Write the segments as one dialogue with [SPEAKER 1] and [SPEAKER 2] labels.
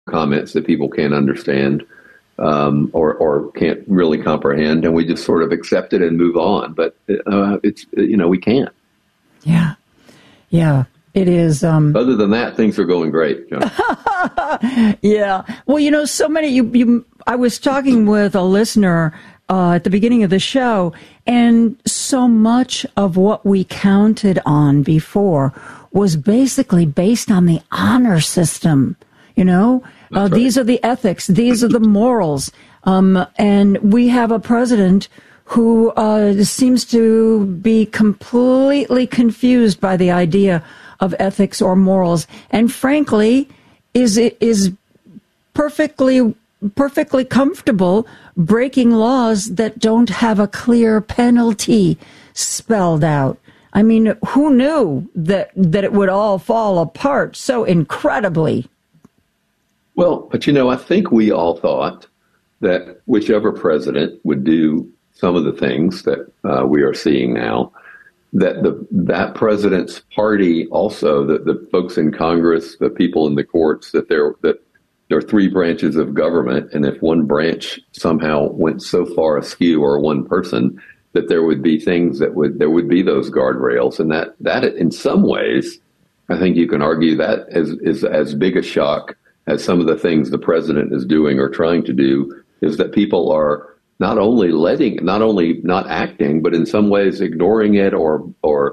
[SPEAKER 1] comments that people can't understand or can't really comprehend, and we just sort of accept it and move on. But we can't.
[SPEAKER 2] Yeah. It is.
[SPEAKER 1] Other than that, things are going great.
[SPEAKER 2] Yeah. Well, so many. I was talking with a listener at the beginning of the show, and so much of what we counted on before was basically based on the honor system. Right. These are the ethics. These are the morals. And we have a president who seems to be completely confused by the idea of ethics or morals, and frankly, is perfectly comfortable breaking laws that don't have a clear penalty spelled out. I mean, who knew that it would all fall apart so incredibly?
[SPEAKER 1] Well, but I think we all thought that whichever president would do some of the things that we are seeing now, that president's party also, the folks in Congress, the people in the courts, that there are three branches of government, and if one branch somehow went so far askew, or one person, that there would be things there would be those guardrails, and that in some ways, I think you can argue that is as big a shock as some of the things the president is doing or trying to do, is that people are not only not acting, but in some ways ignoring it or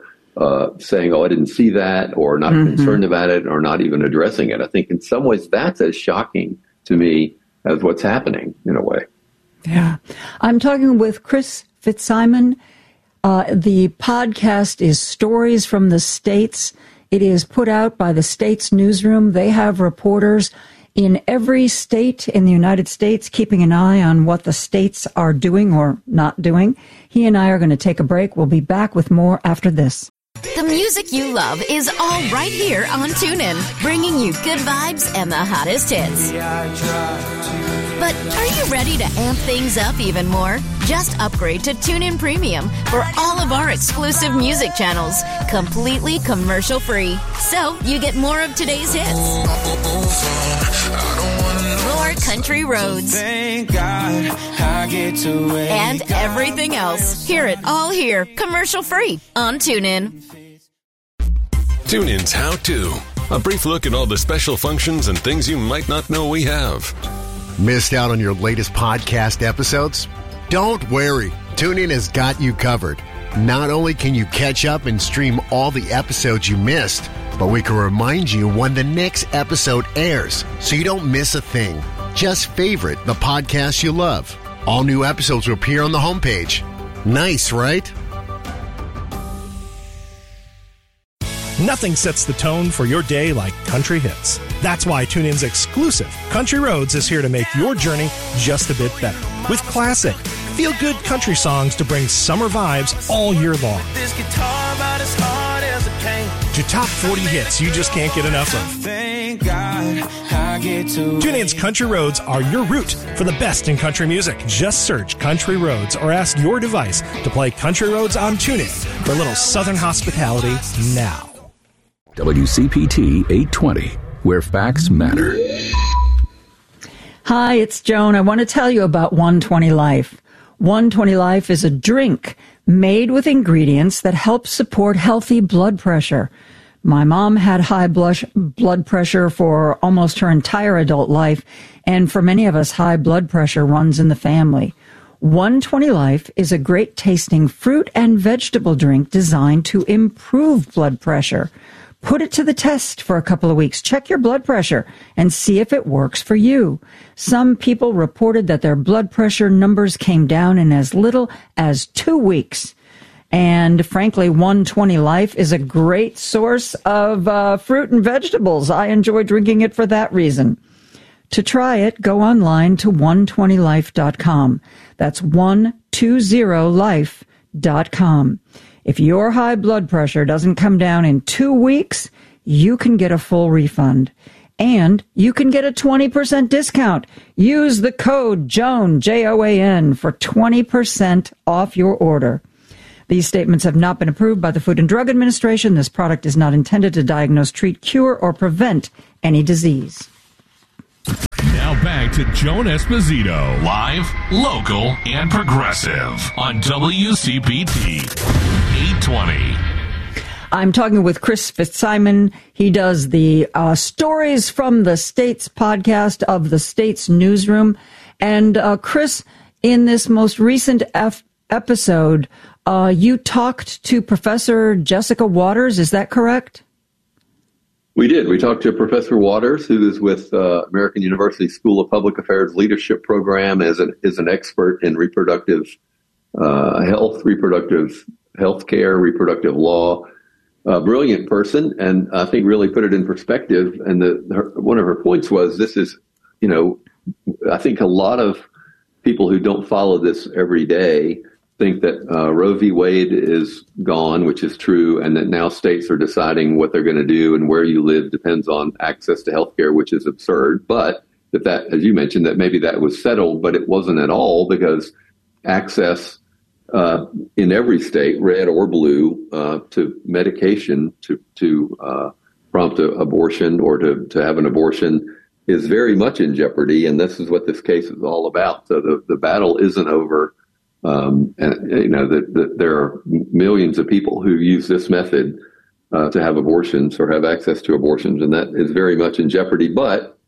[SPEAKER 1] saying, "Oh, I didn't see that," or not concerned about it, or not even addressing it. I think in some ways that's as shocking to me as what's happening in a way.
[SPEAKER 2] Yeah. I'm talking with Chris Fitzsimon. The podcast is Stories from the States. It is put out by the States Newsroom. They have reporters in every state in the United States, keeping an eye on what the states are doing or not doing. He and I are going to take a break. We'll be back with more after this.
[SPEAKER 3] The music you love is all right here on TuneIn, bringing you good vibes and the hottest hits. But are you ready to amp things up even more? Just upgrade to TuneIn Premium for all of our exclusive music channels, completely commercial-free. So you get more of today's hits, more country roads, and everything else. Hear it all here, commercial-free on TuneIn.
[SPEAKER 4] TuneIn's How To. A brief look at all the special functions and things you might not know we have.
[SPEAKER 5] Missed out on your latest podcast episodes? Don't worry. TuneIn has got you covered. Not only can you catch up and stream all the episodes you missed, but we can remind you when the next episode airs so you don't miss a thing. Just favorite the podcast you love. All new episodes will appear on the homepage. Nice, right?
[SPEAKER 6] Nothing sets the tone for your day like country hits. That's why TuneIn's exclusive Country Roads is here to make your journey just a bit better. With classic, feel-good country songs to bring summer vibes all year long. To top 40 hits you just can't get enough of. TuneIn's Country Roads are your route for the best in country music. Just search Country Roads or ask your device to play Country Roads on TuneIn for a little Southern hospitality now.
[SPEAKER 7] WCPT 820, where facts matter.
[SPEAKER 2] Hi, it's Joan. I want to tell you about 120 Life. 120 Life is a drink made with ingredients that help support healthy blood pressure. My mom had high blood pressure for almost her entire adult life, and for many of us, high blood pressure runs in the family. 120 Life is a great tasting fruit and vegetable drink designed to improve blood pressure. Put it to the test for a couple of weeks. Check your blood pressure and see if it works for you. Some people reported that their blood pressure numbers came down in as little as 2 weeks. And frankly, 120 Life is a great source of fruit and vegetables. I enjoy drinking it for that reason. To try it, go online to 120life.com. That's 120life.com. If your high blood pressure doesn't come down in 2 weeks, you can get a full refund. And you can get a 20% discount. Use the code JOAN, Joan, for 20% off your order. These statements have not been approved by the Food and Drug Administration. This product is not intended to diagnose, treat, cure, or prevent any disease.
[SPEAKER 8] back to Joan Esposito, live, local, and progressive on WCPT 820.
[SPEAKER 2] I'm talking with Chris Fitzsimon. He does the Stories from the States podcast of the States Newsroom. And Chris, in this most recent episode, you talked to Professor Jessica Waters. Is that correct?
[SPEAKER 1] We did. We talked to Professor Waters, who is with American University School of Public Affairs Leadership Program, is an expert in reproductive health, reproductive health care, reproductive law. A brilliant person, and I think really put it in perspective. And one of her points was, this is, I think a lot of people who don't follow this every day think that Roe v. Wade is gone, which is true, and that now states are deciding what they're going to do, and where you live depends on access to health care, which is absurd. But that, as you mentioned, that maybe that was settled, but it wasn't at all, because access in every state, red or blue, to medication to prompt an abortion or to have an abortion is very much in jeopardy. And this is what this case is all about. So the battle isn't over. And there are millions of people who use this method to have abortions or have access to abortions, and that is very much in jeopardy. But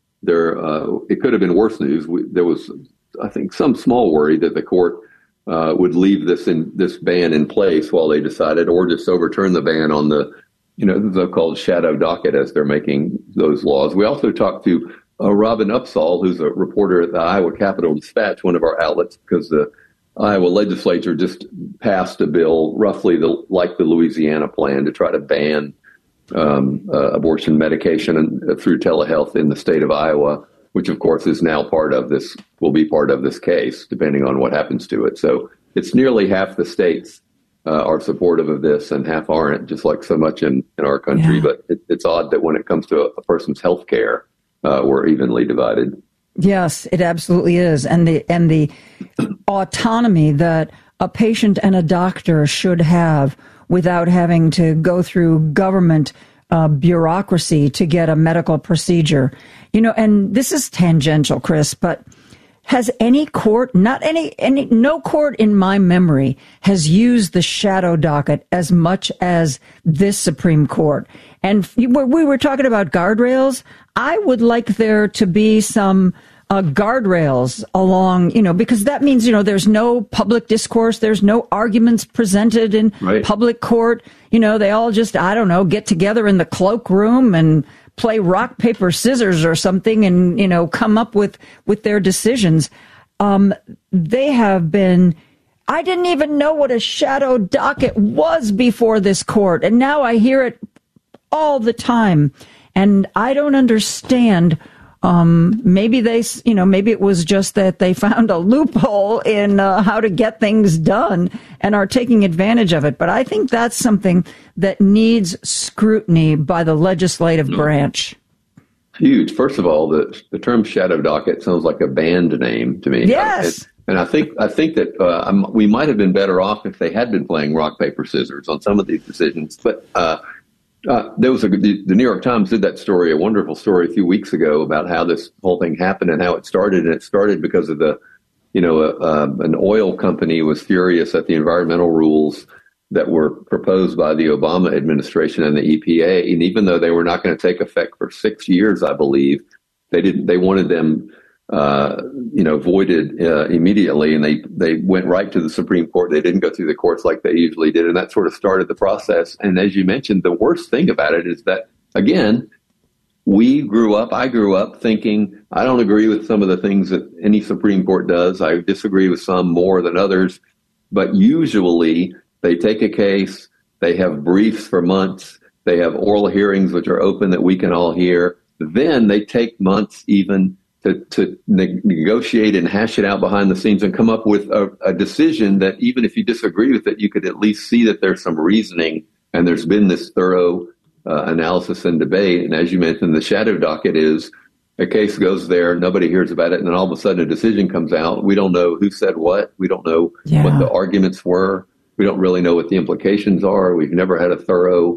[SPEAKER 1] it could have been worse news. There was, I think, some small worry that the court would leave this ban in place while they decided, or just overturn the ban on the so-called shadow docket as they're making those laws. We also talked to Robin Upsall, who's a reporter at the Iowa Capitol Dispatch, one of our outlets, because the Iowa legislature just passed a bill roughly like the Louisiana plan to try to ban abortion medication through telehealth in the state of Iowa, which of course is now will be part of this case, depending on what happens to it. So it's nearly half the states are supportive of this and half aren't, just like so much in our country. Yeah. But it's odd that when it comes to a person's health care, we're evenly divided.
[SPEAKER 2] Yes, it absolutely is. And the autonomy that a patient and a doctor should have without having to go through government bureaucracy to get a medical procedure. And this is tangential, Chris, but has any court, no court in my memory has used the shadow docket as much as this Supreme Court. And we were talking about guardrails. I would like there to be some guardrails along, because that means, there's no public discourse. There's no arguments presented in public court. They all just, get together in the cloakroom and play rock, paper, scissors or something and, come up with their decisions. They have been, I didn't even know what a shadow docket was before this court. And now I hear it all the time. And I don't understand. Maybe maybe it was just that they found a loophole in how to get things done and are taking advantage of it. But I think that's something that needs scrutiny by the legislative branch.
[SPEAKER 1] Huge. First of all, the term shadow docket sounds like a band name to me.
[SPEAKER 2] Yes.
[SPEAKER 1] And I think that we might have been better off if they had been playing rock, paper, scissors on some of these decisions. But there was the New York Times did that story, a wonderful story a few weeks ago about how this whole thing happened and how it started. And it started because of an oil company was furious at the environmental rules that were proposed by the Obama administration and the EPA. And even though they were not going to take effect for 6 years, I believe, they wanted them voided immediately, and they went right to the Supreme Court. They didn't go through the courts like they usually did, and that sort of started the process. And as you mentioned, the worst thing about it is that, again, I grew up thinking, I don't agree with some of the things that any Supreme Court does. I disagree with some more than others, but usually they take a case, they have briefs for months, they have oral hearings which are open that we can all hear. Then they take months even to negotiate and hash it out behind the scenes and come up with a decision that even if you disagree with it, you could at least see that there's some reasoning and there's been this thorough analysis and debate. And as you mentioned, the shadow docket is a case goes there, nobody hears about it, and then all of a sudden a decision comes out. We don't know who said what. We don't know what the arguments were. We don't really know what the implications are. We've never had a thorough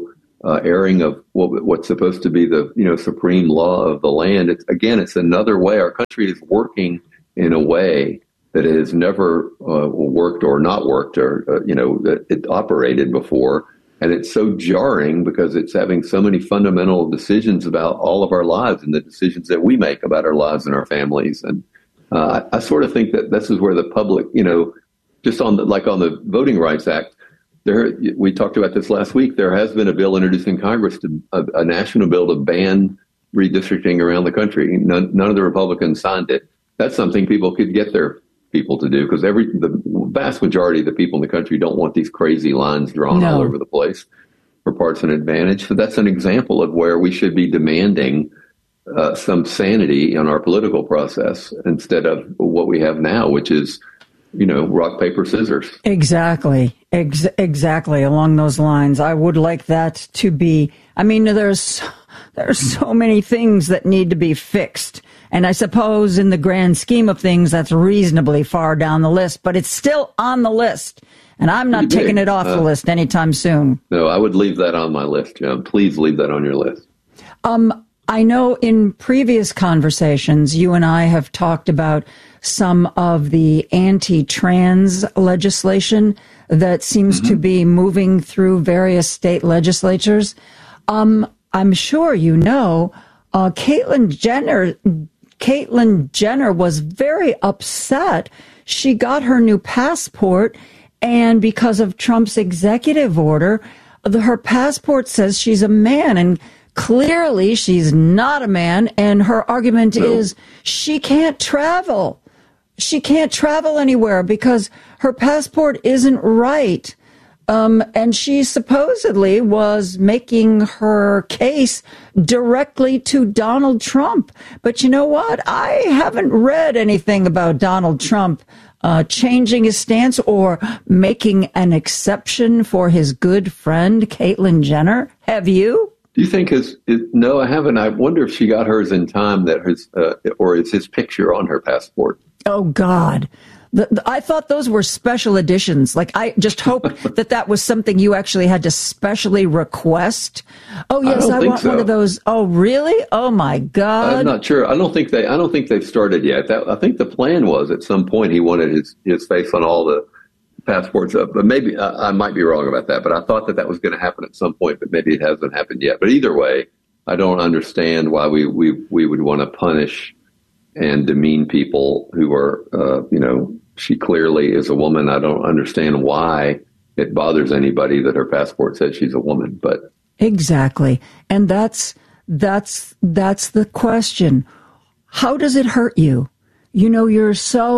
[SPEAKER 1] airing of what's supposed to be the supreme law of the land. It's another way. Our country is working in a way that it has never worked or not worked or that it operated before. And it's so jarring because it's having so many fundamental decisions about all of our lives and the decisions that we make about our lives and our families. And I sort of think that this is where the public, just on the Voting Rights Act, we talked about this last week. There has been a bill introduced in Congress, a national bill to ban redistricting around the country. None of the Republicans signed it. That's something people could get their people to do, because the vast majority of the people in the country don't want these crazy lines drawn all over the place for partisan advantage. So that's an example of where we should be demanding some sanity in our political process instead of what we have now, which is, rock, paper, scissors.
[SPEAKER 2] Exactly. Exactly. Along those lines, I would like that to be, there's so many things that need to be fixed. And I suppose in the grand scheme of things, that's reasonably far down the list, but it's still on the list. And I'm not taking it off the list anytime soon.
[SPEAKER 1] No, I would leave that on my list, Jim. Please leave that on your list.
[SPEAKER 2] I know in previous conversations, you and I have talked about some of the anti-trans legislation that seems to be moving through various state legislatures. I'm sure Caitlyn Jenner was very upset. She got her new passport, and because of Trump's executive order, her passport says she's a man, and clearly she's not a man, and her argument is she can't travel. She can't travel anywhere because her passport isn't right. And she supposedly was making her case directly to Donald Trump. But you know what? I haven't read anything about Donald Trump changing his stance or making an exception for his good friend, Caitlyn Jenner. Have you?
[SPEAKER 1] Do you think no, I haven't. I wonder if she got hers in time or is his picture on her passport?
[SPEAKER 2] Oh, God. I thought those were special editions. I just hoped that was something you actually had to specially request. Oh, yes, I want one of those. Oh, really? Oh, my God.
[SPEAKER 1] I'm not sure. I don't think they've started yet. I think the plan was at some point he wanted his face on all the passports up. But maybe I might be wrong about that. But I thought that was going to happen at some point, but maybe it hasn't happened yet. But either way, I don't understand why we would want to punish and demean people who are, she clearly is a woman. I don't understand why it bothers anybody that her passport says she's a woman, but
[SPEAKER 2] exactly. And that's the question. How does it hurt you? You're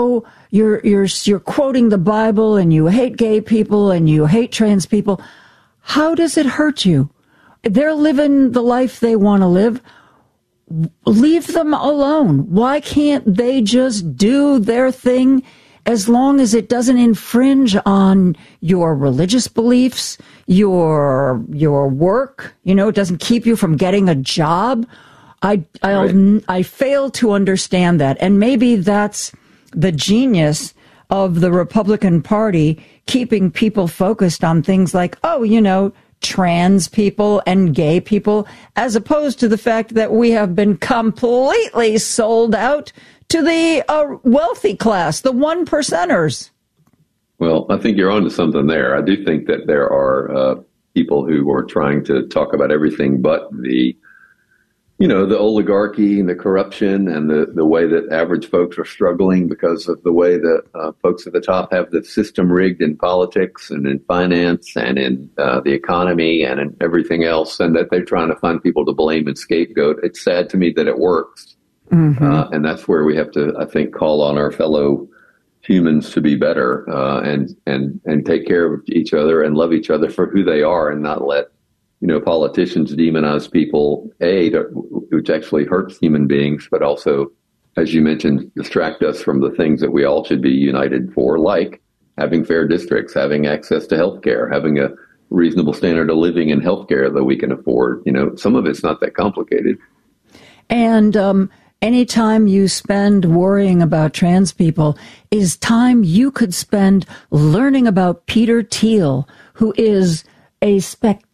[SPEAKER 2] quoting the Bible and you hate gay people and you hate trans people. How does it hurt you? They're living the life they want to live. Leave them alone. Why can't they just do their thing as long as it doesn't infringe on your religious beliefs, your work, it doesn't keep you from getting a job? I fail to understand that. And maybe that's the genius of the Republican Party, keeping people focused on things like, trans people and gay people, as opposed to the fact that we have been completely sold out to the wealthy class, the 1%ers.
[SPEAKER 1] Well, I think you're onto something there. I do think that there are people who are trying to talk about everything but the oligarchy and the corruption and the way that average folks are struggling because of the way that folks at the top have the system rigged in politics and in finance and in the economy and in everything else, and that they're trying to find people to blame and scapegoat. It's sad to me that it works. Mm-hmm. And that's where we have to, I think, call on our fellow humans to be better and take care of each other and love each other for who they are and not let politicians demonize people, which actually hurts human beings, but also, as you mentioned, distract us from the things that we all should be united for, like having fair districts, having access to health care, having a reasonable standard of living and health care that we can afford. Some of it's not that complicated.
[SPEAKER 2] And any time you spend worrying about trans people is time you could spend learning about Peter Thiel, who is a spectacular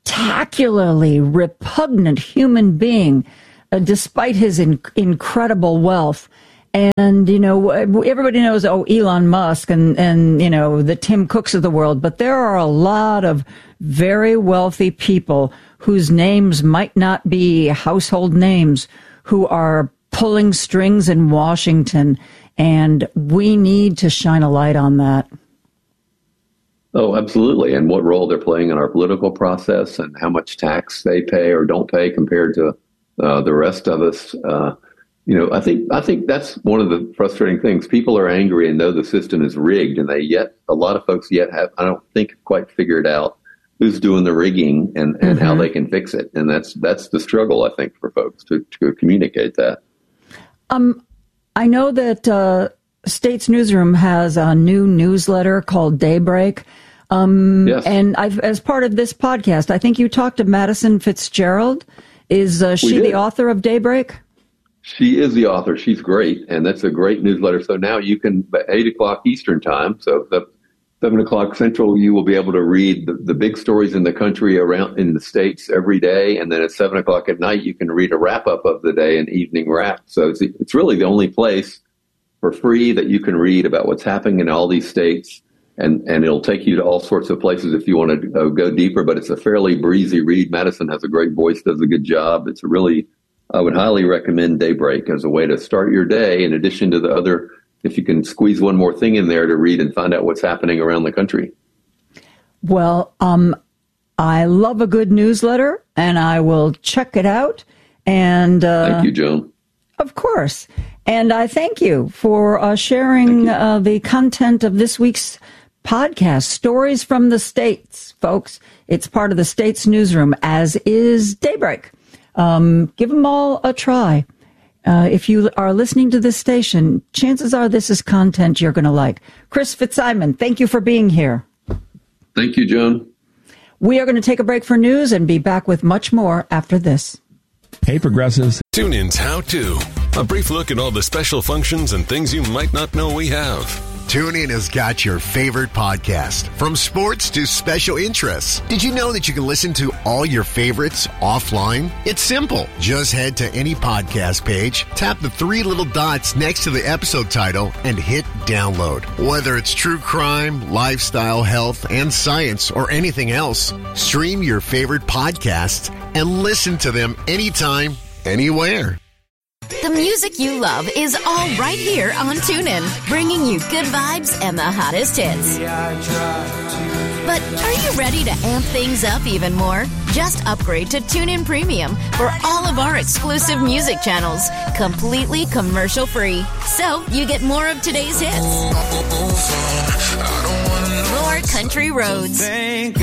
[SPEAKER 2] spectacularly repugnant human being, despite his incredible wealth. And, everybody knows, Elon Musk and, the Tim Cooks of the world, but there are a lot of very wealthy people whose names might not be household names who are pulling strings in Washington, and we need to shine a light on that.
[SPEAKER 1] Oh, absolutely. And what role they're playing in our political process and how much tax they pay or don't pay compared to the rest of us. I think that's one of the frustrating things. People are angry and know the system is rigged, and a lot of folks have, I don't think, quite figured out who's doing the rigging and how they can fix it. And that's the struggle, I think, for folks to communicate that.
[SPEAKER 2] I know that States Newsroom has a new newsletter called Daybreak.
[SPEAKER 1] Yes.
[SPEAKER 2] And as part of this podcast, I think you talked to Madison Fitzgerald. Is she the author of Daybreak?
[SPEAKER 1] She is the author. She's great. And that's a great newsletter. So now you can, at 8 o'clock Eastern time, so 7 o'clock Central, you will be able to read the big stories in the country around in the States every day. And then at 7 o'clock at night, you can read a wrap up of the day, an evening wrap. So it's really the only place for free that you can read about what's happening in all these states. And it'll take you to all sorts of places if you want to go deeper, but it's a fairly breezy read. Madison has a great voice, does a good job. I would highly recommend Daybreak as a way to start your day, in addition to the other, if you can squeeze one more thing in there to read and find out what's happening around the country.
[SPEAKER 2] Well, I love a good newsletter, and I will check it out. And
[SPEAKER 1] thank you, Joan.
[SPEAKER 2] Of course. And I thank you for sharing the content of this week's podcast, Stories from the States, folks. It's part of the States Newsroom, as is Daybreak. Give them all a try. If you are listening to this station, chances are this is content you're going to like. Chris Fitzsimon, thank you for being here.
[SPEAKER 1] Thank you, Joan.
[SPEAKER 2] We are going to take a break for news and be back with much more after this.
[SPEAKER 4] Hey, Progressives. TuneIn's How To. A brief look at all the special functions and things you might not know we have.
[SPEAKER 5] TuneIn has got your favorite podcast, from sports to special interests. Did you know that you can listen to all your favorites offline? It's simple. Just head to any podcast page, tap the 3 little dots next to the episode title, and hit download. Whether it's true crime, lifestyle, health, and science, or anything else, stream your favorite podcasts and listen to them anytime, anywhere.
[SPEAKER 3] The music you love is all right here on TuneIn, bringing you good vibes and the hottest hits. But are you ready to amp things up even more? Just upgrade to TuneIn Premium for all of our exclusive music channels, completely commercial-free. So you get more of today's hits, more country roads, and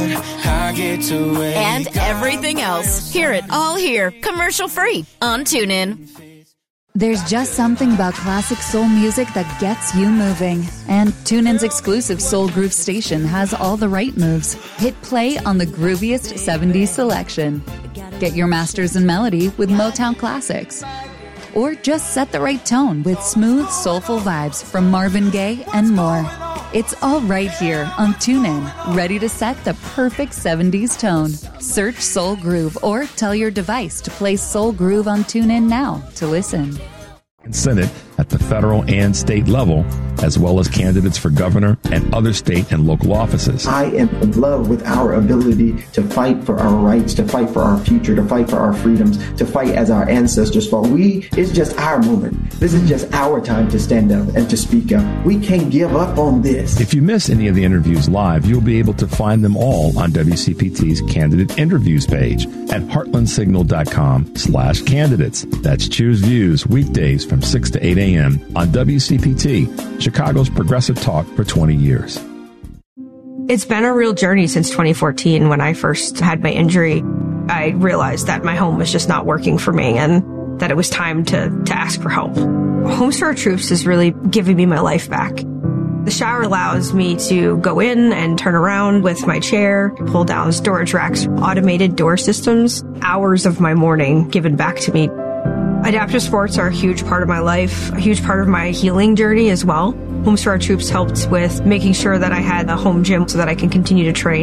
[SPEAKER 3] everything else. Hear it all here, commercial-free on TuneIn.
[SPEAKER 9] There's just something about classic soul music that gets you moving. And TuneIn's exclusive Soul Groove station has all the right moves. Hit play on the grooviest 70s selection. Get your masters in melody with Motown classics. Or just set the right tone with smooth, soulful vibes from Marvin Gaye and more. It's all right here on TuneIn, ready to set the perfect 70s tone. Search Soul Groove or tell your device to play Soul Groove on TuneIn now to listen.
[SPEAKER 10] Senate at the federal and state level, as well as candidates for governor and other state and local offices.
[SPEAKER 11] I am in love with our ability to fight for our rights, to fight for our future, to fight for our freedoms, to fight as our ancestors fought. It's just our moment. This is just our time to stand up and to speak up. We can't give up on this.
[SPEAKER 10] If you miss any of the interviews live, you'll be able to find them all on WCPT's candidate interviews page at heartlandsignal.com/candidates. That's Cheers Views, weekdays from 6 to 8 a.m. on WCPT, Chicago's progressive talk for 20 years.
[SPEAKER 12] It's been a real journey since 2014. When I first had my injury, I realized that my home was just not working for me and that it was time to ask for help. Homes for Our Troops is really giving me my life back. The shower allows me to go in and turn around with my chair, pull down storage racks, automated door systems, hours of my morning given back to me. Adaptive sports are a huge part of my life, a huge part of my healing journey as well. Homes for Our Troops helped with making sure that I had a home gym so that I can continue to train.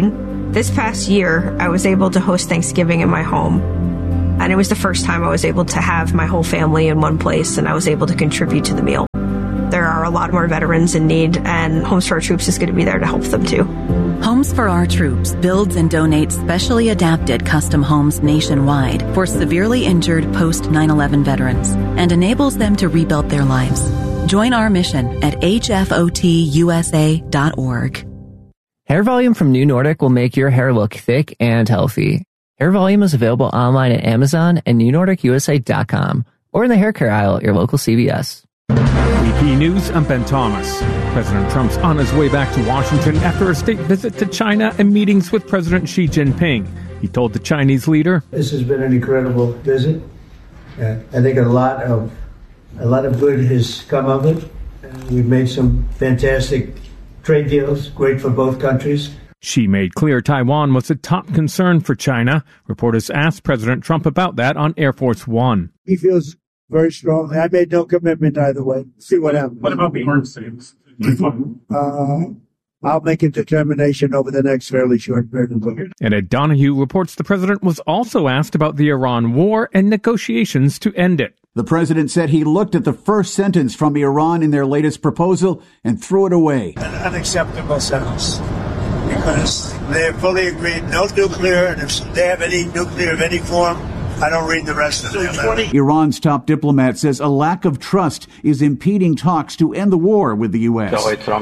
[SPEAKER 12] This past year, I was able to host Thanksgiving in my home. And it was the first time I was able to have my whole family in one place, and I was able to contribute to the meal. There are a lot more veterans in need, and Homes for Our Troops is going to be there to help them too.
[SPEAKER 13] Homes for Our Troops builds and donates specially adapted custom homes nationwide for severely injured post 9/11 veterans and enables them to rebuild their lives. Join our mission at hfotusa.org.
[SPEAKER 14] Hair Volume from New Nordic will make your hair look thick and healthy. Hair Volume is available online at Amazon and newnordicusa.com or in the hair care aisle at your local CVS.
[SPEAKER 15] AP News, I'm Ben Thomas. President Trump's on his way back to Washington after a state visit to China and meetings with President Xi Jinping. He told the Chinese leader,
[SPEAKER 16] "This has been an incredible visit. I think a lot of good has come of it. We've made some fantastic trade deals, great for both countries."
[SPEAKER 15] Xi made clear Taiwan was a top concern for China. Reporters asked President Trump about that on Air Force One.
[SPEAKER 16] He feels very strongly. I made no commitment either way. See what happens.
[SPEAKER 17] What about the arms sales?
[SPEAKER 16] I'll make a determination over the next fairly short period of time.
[SPEAKER 15] And Ed Donahue reports the president was also asked about the Iran war and negotiations to end it.
[SPEAKER 18] The president said he looked at the first sentence from Iran in their latest proposal and threw it away.
[SPEAKER 16] An unacceptable sentence, because they fully agreed no nuclear, and if they have any nuclear of any form, I don't read the rest of it.
[SPEAKER 18] Iran's top diplomat says a lack of trust is impeding talks to end the war with the U.S.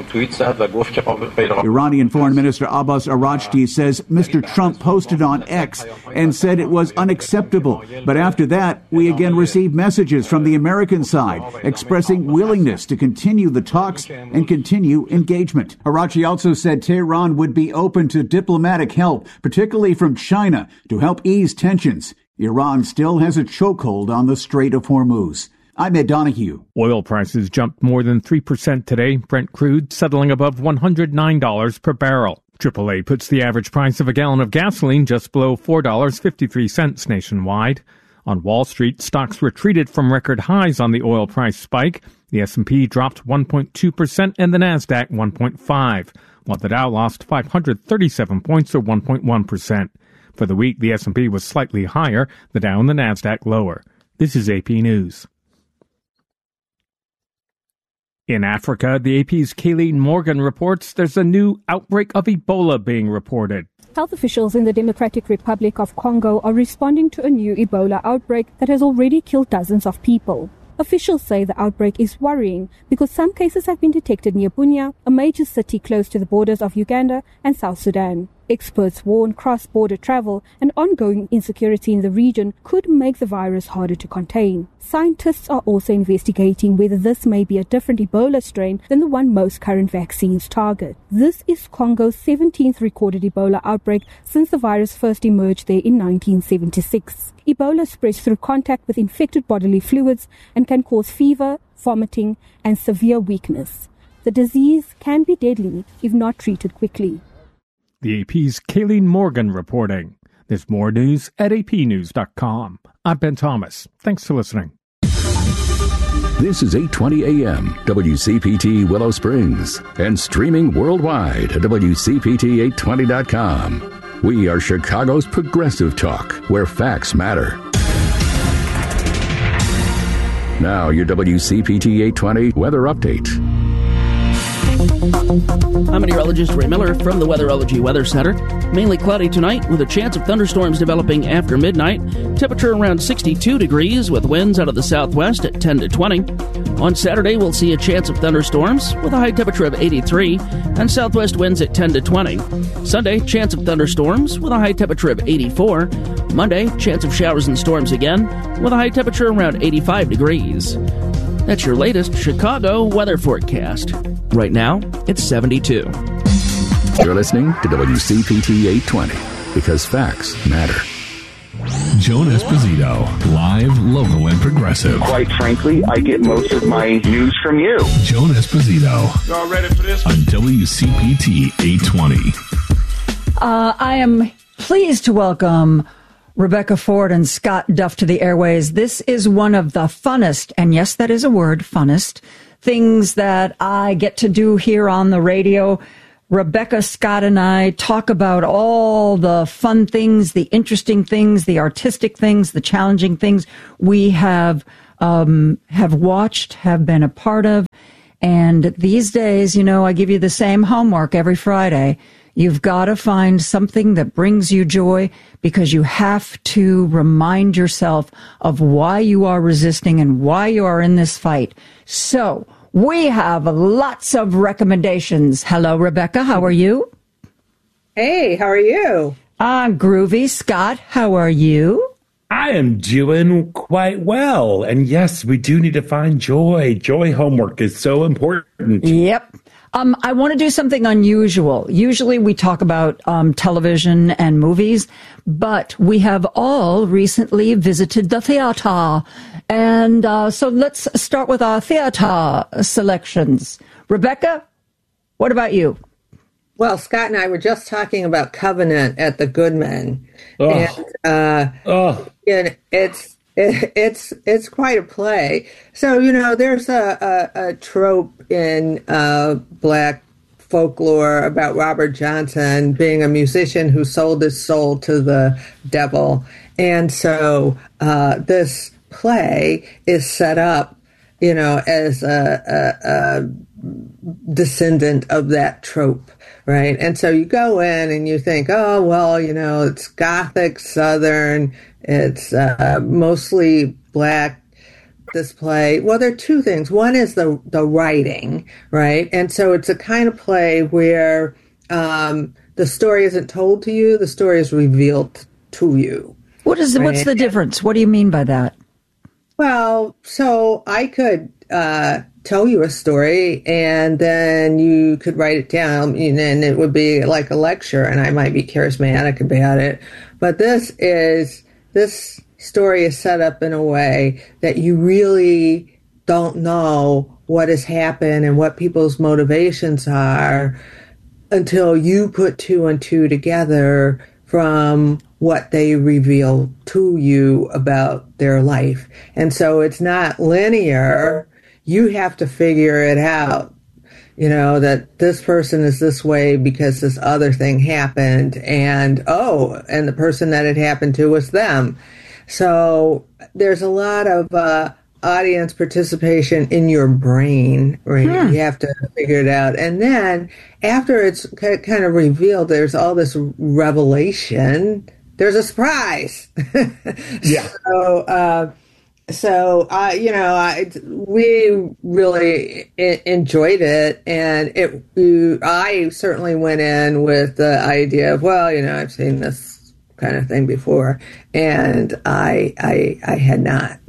[SPEAKER 18] Iranian Foreign Minister Abbas Araghchi says Mr. Trump posted on X and said it was unacceptable. But after that, we again received messages from the American side expressing willingness to continue the talks and continue engagement. Araghchi also said Tehran would be open to diplomatic help, particularly from China, to help ease tensions. Iran still has a chokehold on the Strait of Hormuz. I'm Ed Donahue.
[SPEAKER 15] Oil prices jumped more than 3% today. Brent crude settling above $109 per barrel. AAA puts the average price of a gallon of gasoline just below $4.53 nationwide. On Wall Street, stocks retreated from record highs on the oil price spike. The S&P dropped 1.2% and the Nasdaq 1.5%, while the Dow lost 537 points or 1.1%. For the week, the S&P was slightly higher, the Dow and the Nasdaq lower. This is AP News. In Africa, the AP's Kayleen Morgan reports there's a new outbreak of Ebola being reported.
[SPEAKER 19] Health officials in the Democratic Republic of Congo are responding to a new Ebola outbreak that has already killed dozens of people. Officials say the outbreak is worrying because some cases have been detected near Bunia, a major city close to the borders of Uganda and South Sudan. Experts warn cross-border travel and ongoing insecurity in the region could make the virus harder to contain. Scientists are also investigating whether this may be a different Ebola strain than the one most current vaccines target. This is Congo's 17th recorded Ebola outbreak since the virus first emerged there in 1976. Ebola spreads through contact with infected bodily fluids and can cause fever, vomiting, and severe weakness. The disease can be deadly if not treated quickly.
[SPEAKER 15] The AP's Kayleen Morgan reporting. There's more news at apnews.com. I'm Ben Thomas. Thanks for listening.
[SPEAKER 7] This is 820 AM, WCPT Willow Springs, and streaming worldwide at WCPT820.com. We are Chicago's progressive talk, where facts matter. Now, your WCPT 820 weather update.
[SPEAKER 20] I'm meteorologist Ray Miller from the Weatherology Weather Center. Mainly cloudy tonight with a chance of thunderstorms developing after midnight. Temperature around 62 degrees with winds out of the southwest at 10 to 20. On Saturday, we'll see a chance of thunderstorms with a high temperature of 83 and southwest winds at 10 to 20. Sunday, chance of thunderstorms with a high temperature of 84. Monday, chance of showers and storms again with a high temperature around 85 degrees. That's your latest Chicago weather forecast. Right now, it's 72.
[SPEAKER 7] You're listening to WCPT 820 because facts matter.
[SPEAKER 8] Joan Esposito, live, local, and progressive.
[SPEAKER 21] Quite frankly, I get most of my news from you.
[SPEAKER 8] Joan Esposito.
[SPEAKER 21] Y'all ready for this?
[SPEAKER 8] On WCPT 820.
[SPEAKER 2] I am pleased to welcome Rebecca Ford and Scott Duff to the airways. This is one of the funnest, and yes, that is a word, funnest, things that I get to do here on the radio. Rebecca, Scott, and I talk about all the fun things, the interesting things, the artistic things, the challenging things we have watched, have been a part of. And these days, you know, I give you the same homework every Friday. You've got to find something that brings you joy, because you have to remind yourself of why you are resisting and why you are in this fight. So we have lots of recommendations. Hello, Rebecca. How are you?
[SPEAKER 17] Hey, how are you?
[SPEAKER 2] I'm groovy. Scott, how are you?
[SPEAKER 10] I am doing quite well. And yes, we do need to find joy. Joy homework is so important.
[SPEAKER 2] Yep. I want to do something unusual. Usually we talk about television and movies, but we have all recently visited the theater. And so let's start with our theater selections. Rebecca, what about you?
[SPEAKER 17] Well, Scott and I were just talking about Covenant at the Goodman.
[SPEAKER 10] Oh.
[SPEAKER 17] And it's quite a play. So, you know, there's a trope in Black folklore about Robert Johnson being a musician who sold his soul to the devil. And so this play is set up, you know, as a descendant of that trope. Right. And so you go in and you think, oh, well, you know, it's Gothic, Southern, it's mostly Black, this play. Well, there are two things. One is the writing, right? And so it's a kind of play where the story isn't told to you, the story is revealed to you.
[SPEAKER 2] What's the difference? What do you mean by that?
[SPEAKER 17] Well, so I could tell you a story and then you could write it down and it would be like a lecture and I might be charismatic about it. But this story is set up in a way that you really don't know what has happened and what people's motivations are until you put two and two together from what they reveal to you about their life. And so it's not linear. You have to figure it out, you know, that this person is this way because this other thing happened. And the person that it happened to was them. So there's a lot of audience participation in your brain, right? Yeah. You have to figure it out. And then after it's kind of revealed, there's all this revelation. There's a surprise.
[SPEAKER 10] Yeah.
[SPEAKER 17] We really enjoyed it, and I certainly went in with the idea of, well, you know, I've seen this kind of thing before, and I had not.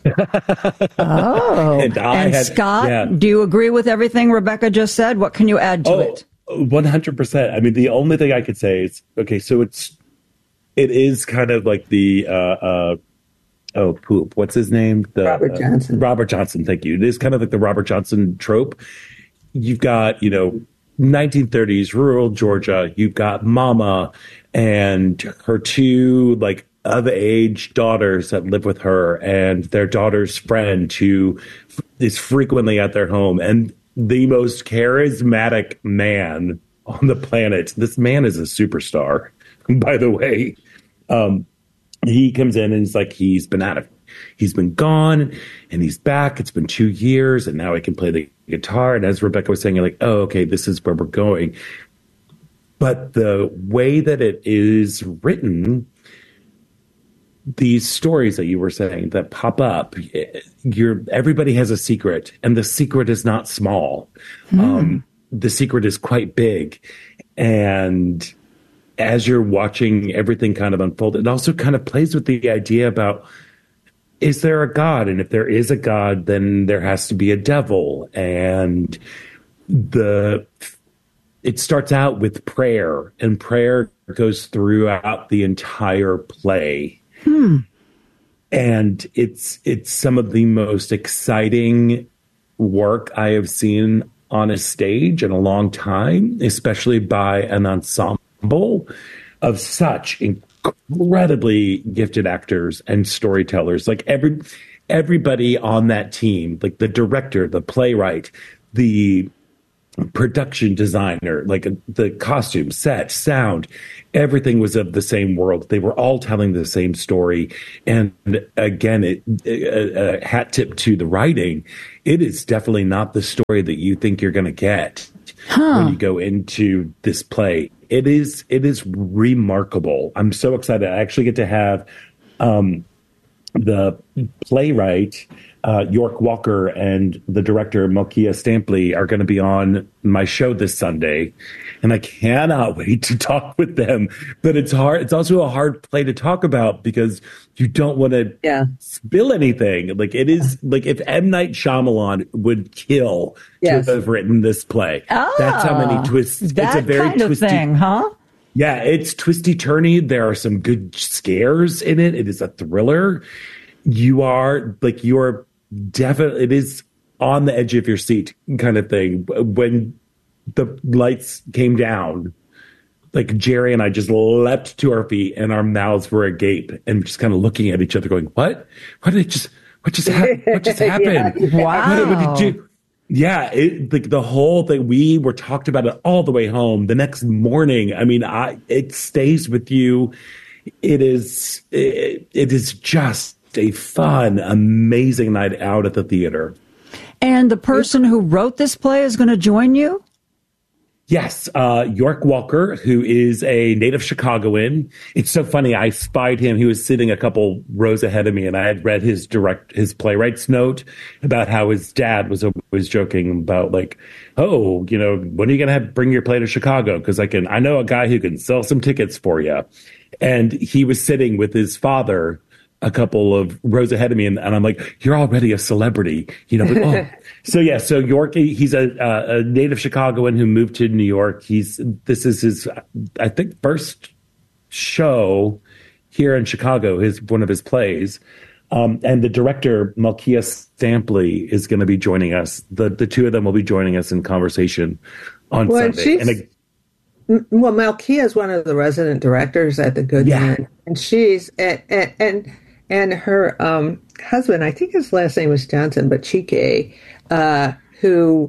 [SPEAKER 2] And Scott, do you agree with everything Rebecca just said? What can you add to it?
[SPEAKER 10] 100%. I mean, the only thing I could say is, okay, so it is kind of like the what's his name?
[SPEAKER 17] Robert Johnson.
[SPEAKER 10] Robert Johnson, thank you. It is kind of like the Robert Johnson trope. You've got, you know, 1930s rural Georgia. You've got Mama and her two, like, of age daughters that live with her and their daughter's friend who is frequently at their home. And the most charismatic man on the planet. This man is a superstar, by the way. He comes in and he's like, he's been gone and he's back. It's been 2 years and now he can play the guitar. And as Rebecca was saying, you're like, oh, okay, this is where we're going. But the way that it is written, these stories that you were saying that pop up, everybody has a secret, and the secret is not small. The secret is quite big. And as you're watching everything kind of unfold, it also kind of plays with the idea about, is there a God? And if there is a God, then there has to be a devil. And it starts out with prayer, and prayer goes throughout the entire play. And it's some of the most exciting work I have seen on a stage in a long time, especially by an ensemble of such incredibly gifted actors and storytellers. Like everybody on that team, like the director, the playwright, the production designer, like the costume, set, sound, everything was of the same world. They were all telling the same story. And again, a hat tip to the writing. It is definitely not the story that you think you're going to get when you go into this play. It is remarkable. I'm so excited. I actually get to have the playwright, York Walker, and the director, Malkia Stampley, are going to be on my show this Sunday. And I cannot wait to talk with them. But it's hard. It's also a hard play to talk about because you don't want to spill anything. Like, it is like if M. Night Shyamalan would kill to have written this play. That's how many twists. It's a very
[SPEAKER 2] kind of
[SPEAKER 10] twisty
[SPEAKER 2] thing, huh?
[SPEAKER 10] Yeah, it's twisty-turny. There are some good scares in it. It is a thriller. You're definitely, it is on the edge of your seat kind of thing. When the lights came down, like Jerry and I just leapt to our feet and our mouths were agape and just kind of looking at each other going, what just happened?
[SPEAKER 2] Wow.
[SPEAKER 10] What did you? Yeah, like the whole thing, we were talked about it all the way home. The next morning, I mean, it stays with you. It is just a fun, amazing night out at the theater.
[SPEAKER 2] And the person who wrote this play is going to join you?
[SPEAKER 10] Yes, York Walker, who is a native Chicagoan. It's so funny. I spied him. He was sitting a couple rows ahead of me, and I had read his playwright's note about how his dad was always joking about, like, oh, you know, when are you going to bring your play to Chicago? Because I know a guy who can sell some tickets for you. And he was sitting with his father a couple of rows ahead of me, and I'm like, you're already a celebrity, you know. But, so York, he's a native Chicagoan who moved to New York. This is his, I think, first show here in Chicago. One of his plays, and the director Malkia Stampley is going to be joining us. The two of them will be joining us in conversation on Sunday.
[SPEAKER 17] Malkia is one of the resident directors at the Goodman, and she's and her husband, I think his last name was Johnson, but Chike, who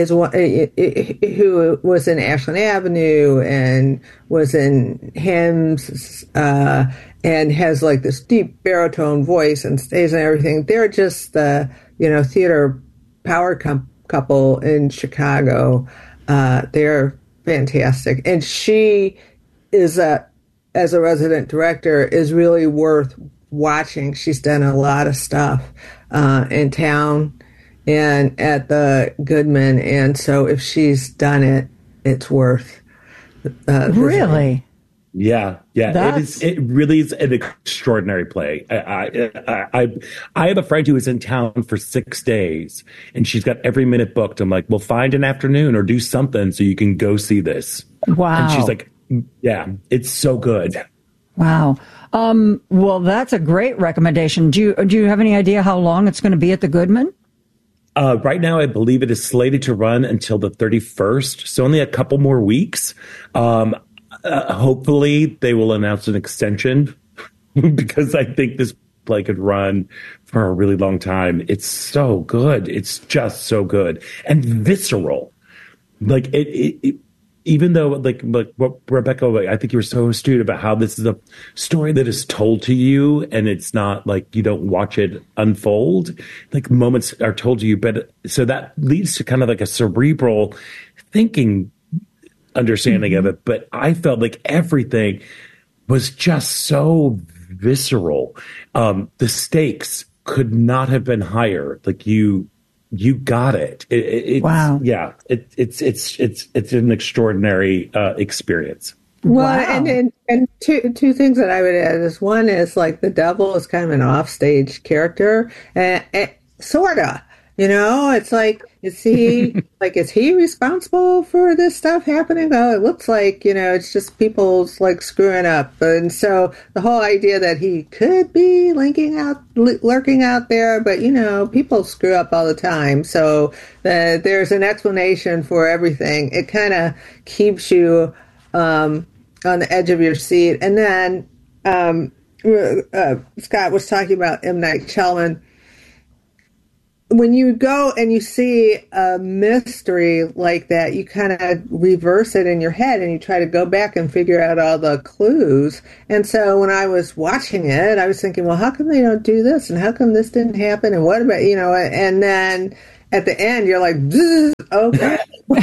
[SPEAKER 17] was in Ashland Avenue and was in Hymns, and has like this deep baritone voice and stays and everything. They're just the theater power couple in Chicago. They're fantastic, and she is as a resident director is really worth watching. She's done a lot of stuff in town and at the Goodman, and so if she's done it, it's worth
[SPEAKER 2] really.
[SPEAKER 10] Yeah. It really is an extraordinary play. I have a friend who is in town for 6 days, and she's got every minute booked. I'm like, well, find an afternoon or do something so you can go see this.
[SPEAKER 2] Wow.
[SPEAKER 10] And she's like, yeah, it's so good.
[SPEAKER 2] Wow. Well, that's a great recommendation. Do you have any idea how long it's going to be at the Goodman?
[SPEAKER 10] Right now, I believe it is slated to run until the 31st, so only a couple more weeks. Hopefully, they will announce an extension because I think this play could run for a really long time. It's so good. It's just so good and visceral. Like it even though like what Rebecca, I think you were so astute about how this is a story that is told to you, and it's not like you don't watch it unfold. Like moments are told to you, but so that leads to kind of like a cerebral thinking understanding of it. But I felt like everything was just so visceral. The stakes could not have been higher. Like you got it.
[SPEAKER 2] Wow.
[SPEAKER 10] Yeah. It's an extraordinary experience.
[SPEAKER 17] Well,
[SPEAKER 2] Wow.
[SPEAKER 17] and two things that I would add is one is like the devil is kind of an offstage character, and sorta. It's like, is he responsible for this stuff happening? Oh, it looks like, it's just people's like screwing up. And so the whole idea that he could be lurking out there, but people screw up all the time. So there's an explanation for everything. It kind of keeps you on the edge of your seat. And then Scott was talking about M. Night Shyamalan. when you go and you see a mystery like that, you kind of reverse it in your head and you try to go back and figure out all the clues. And so when I was watching it, I was thinking, well, how come they don't do this? And how come this didn't happen? And what about, and then at the end, you're like, okay.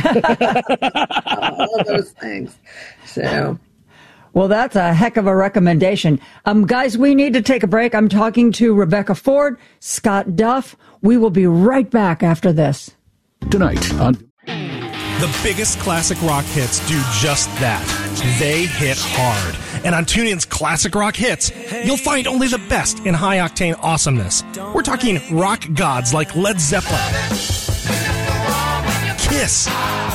[SPEAKER 17] All those things. So...
[SPEAKER 2] Well, that's a heck of a recommendation. Guys, we need to take a break. I'm talking to Rebecca Ford, Scott Duff. We will be right back after this.
[SPEAKER 7] Tonight on...
[SPEAKER 6] The biggest classic rock hits do just that. They hit hard. And on TuneIn's Classic Rock Hits, you'll find only the best in high-octane awesomeness. We're talking rock gods like Led Zeppelin, Kiss,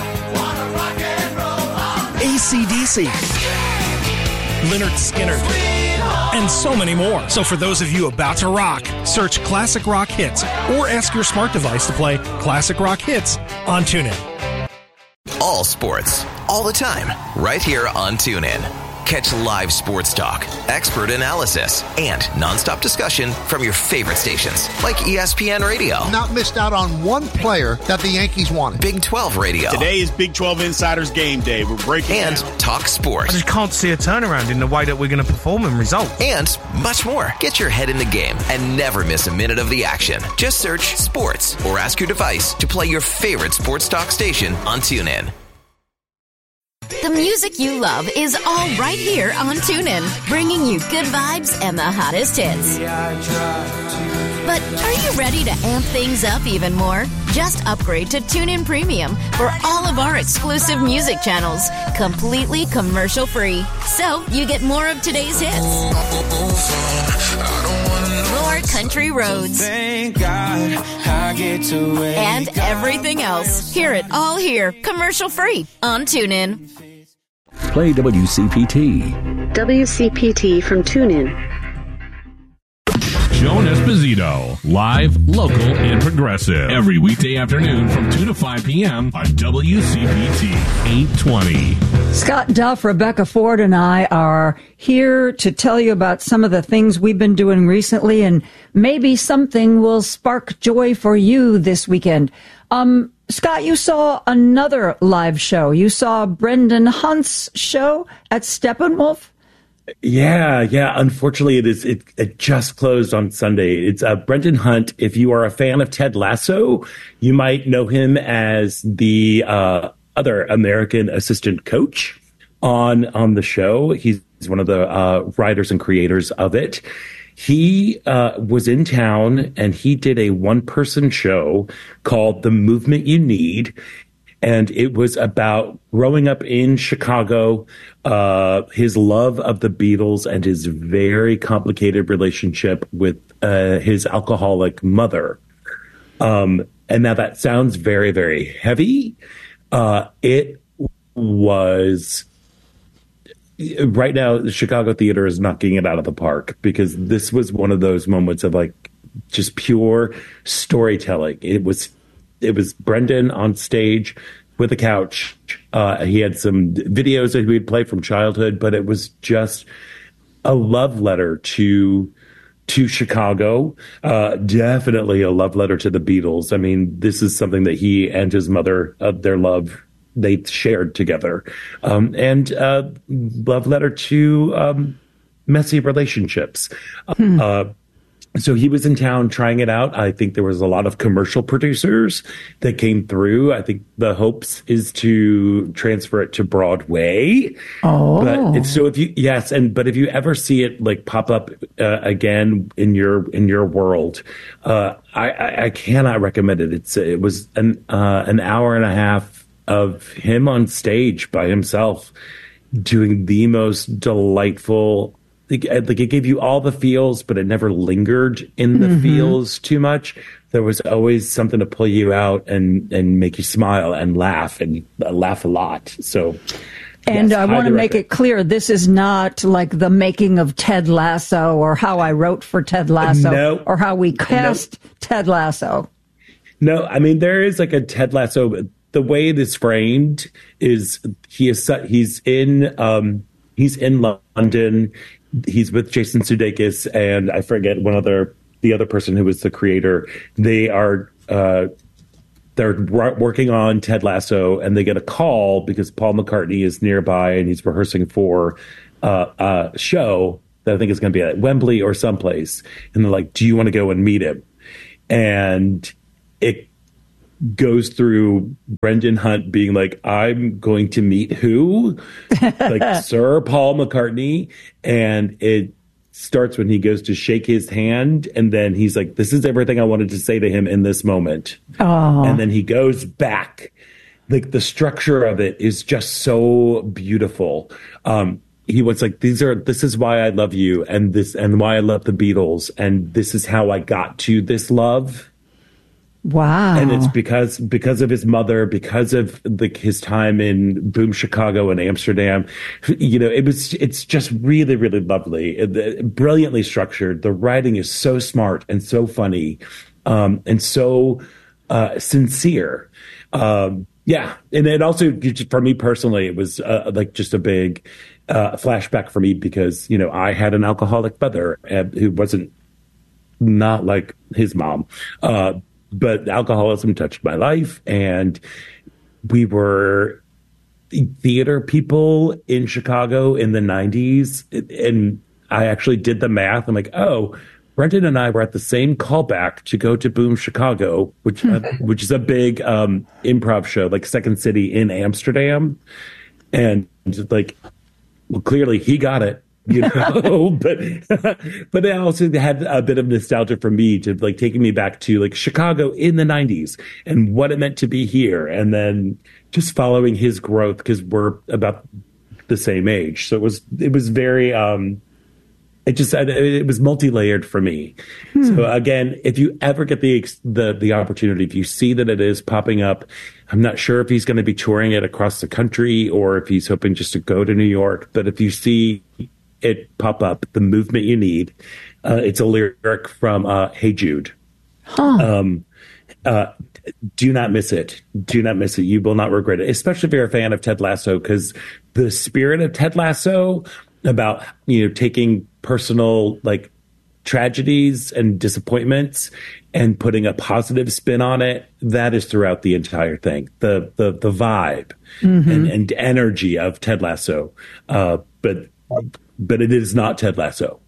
[SPEAKER 6] AC/DC, Lynyrd Skynyrd, and so many more. So for those of you about to rock, search Classic Rock Hits or ask your smart device to play Classic Rock Hits on TuneIn.
[SPEAKER 22] All sports, all the time, right here on TuneIn. Catch live sports talk, expert analysis, and nonstop discussion from your favorite stations like ESPN Radio.
[SPEAKER 23] Not missed out on one player that the Yankees wanted.
[SPEAKER 22] Big 12 Radio.
[SPEAKER 24] Today is Big 12 Insiders Game Day. We're breaking
[SPEAKER 22] and
[SPEAKER 24] down.
[SPEAKER 22] Talk Sports.
[SPEAKER 24] I just can't see a turnaround in the way that we're going to perform and result.
[SPEAKER 22] And much more. Get your head in the game and never miss a minute of the action. Just search sports or ask your device to play your favorite sports talk station on TuneIn.
[SPEAKER 3] The music you love is all right here on TuneIn, bringing you good vibes and the hottest hits. But are you ready to amp things up even more? Just upgrade to TuneIn Premium for all of our exclusive music channels, completely commercial-free. So you get more of today's hits, more country roads, and everything else. Hear it all here, commercial-free on TuneIn.
[SPEAKER 7] Play WCPT.
[SPEAKER 25] WCPT from TuneIn.
[SPEAKER 8] Joan Esposito, live, local, and progressive. Every weekday afternoon from 2 to 5 p.m. on WCPT 820.
[SPEAKER 2] Scott Duff, Rebecca Ford, and I are here to tell you about some of the things we've been doing recently, and maybe something will spark joy for you this weekend. Scott, you saw another live show. You saw Brendan Hunt's show at Steppenwolf.
[SPEAKER 10] Yeah. Unfortunately, it just closed on Sunday. It's Brendan Hunt. If you are a fan of Ted Lasso, you might know him as the other American assistant coach on the show. He's one of the writers and creators of it. He was in town and he did a one-person show called The Movement You Need. And it was about growing up in Chicago, his love of the Beatles and his very complicated relationship with his alcoholic mother. And now that sounds very, very heavy. It was... Right now, the Chicago Theater is knocking it out of the park because this was one of those moments of like just pure storytelling. It was Brendan on stage with a couch. He had some videos that we'd play from childhood, but it was just a love letter to Chicago. Definitely a love letter to the Beatles. I mean, this is something that he and his mother, their love, they shared together, and love letter to messy relationships. So he was in town trying it out. I think there was a lot of commercial producers that came through. I think the hopes is to transfer it to Broadway.
[SPEAKER 2] Oh,
[SPEAKER 10] but if you ever see it like pop up again in your world, I cannot recommend it. It was an hour and a half of him on stage by himself doing the most delightful, like it gave you all the feels, but it never lingered in the feels too much. There was always something to pull you out and make you smile and laugh a lot. So,
[SPEAKER 2] and
[SPEAKER 10] yes,
[SPEAKER 2] I want to make it clear, this is not like the making of Ted Lasso or how I wrote for Ted Lasso or how we cast Ted Lasso.
[SPEAKER 10] No, I mean, there is like a Ted Lasso. The way it is framed is he's in London. He's with Jason Sudeikis and I forget the other person who was the creator. They are they're working on Ted Lasso, and they get a call because Paul McCartney is nearby and he's rehearsing for a show that I think is going to be at Wembley or someplace. And they're like, do you want to go and meet him? And it goes through Brendan Hunt being like, I'm going to meet who? Like Sir Paul McCartney. And it starts when he goes to shake his hand, and then he's like, this is everything I wanted to say to him in this moment.
[SPEAKER 2] Oh.
[SPEAKER 10] And then he goes back. Like, the structure of it is just so beautiful. He was like, this is why I love you, and why I love the Beatles, and this is how I got to this love.
[SPEAKER 2] Wow.
[SPEAKER 10] And it's because of his mother, because of his time in Boom Chicago and Amsterdam. You know, it's just really, really lovely. Brilliantly structured. The writing is so smart and so funny, and so sincere. Yeah. And it also, for me personally, it was like just a big flashback for me because, you know, I had an alcoholic mother who wasn't not like his mom. But alcoholism touched my life, and we were theater people in Chicago in the 90s. And I actually did the math. I'm like, oh, Brendan and I were at the same callback to go to Boom Chicago, which is a big improv show, like Second City in Amsterdam. And like, well, clearly he got it. You know, but it also had a bit of nostalgia for me to like taking me back to like Chicago in the 90s and what it meant to be here. And then just following his growth because we're about the same age. So it was very, it was multi-layered for me. So again, if you ever get the opportunity, if you see that it is popping up, I'm not sure if he's going to be touring it across the country or if he's hoping just to go to New York. But if you see it pop up, The Movement You Need, it's a lyric from Hey Jude. Do not miss it. Do not miss it. You will not regret it, especially if you're a fan of Ted Lasso, because the spirit of Ted Lasso about, you know, taking personal like tragedies and disappointments and putting a positive spin on it, that is throughout the entire thing. The vibe and energy of Ted Lasso. But it is not Ted Lasso.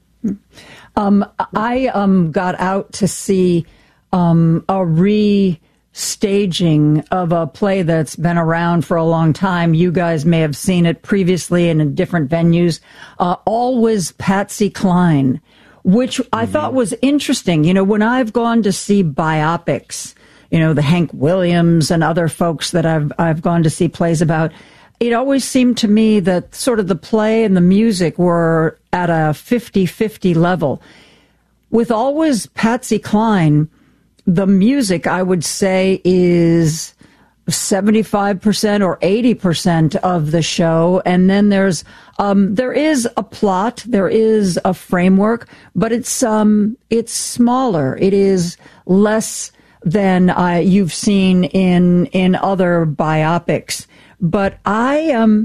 [SPEAKER 2] I got out to see a re-staging of a play that's been around for a long time. You guys may have seen it previously in different venues. Always Patsy Cline, which I thought was interesting. You know, when I've gone to see biopics, you know, the Hank Williams and other folks that I've gone to see plays about, it always seemed to me that sort of the play and the music were at a 50-50 level. With Always Patsy Cline, the music, I would say, is 75% or 80% of the show. And then there is a plot, there is a framework, but it's smaller. It is less than you've seen in other biopics. But I